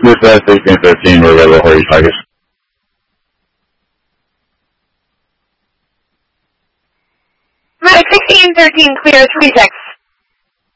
This is 1613, we're available for your targets. Medic 1613, clear 3-6.